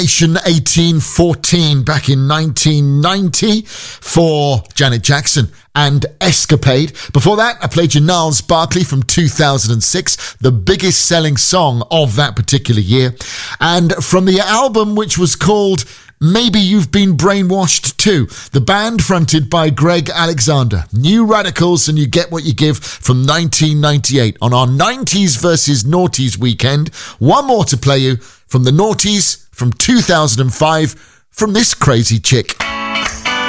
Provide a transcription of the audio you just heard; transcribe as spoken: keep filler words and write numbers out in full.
eighteen fourteen back in nineteen ninety for Janet Jackson and Escapade. Before that, I played you Gnarls Barkley from two thousand six, the biggest selling song of that particular year. And from the album which was called Maybe You've Been Brainwashed Too, the band fronted by Greg Alexander, New Radicals and You Get What You Give from nineteen ninety-eight on our nineties versus noughties weekend. One more to play you from the noughties from two thousand five from this crazy chick.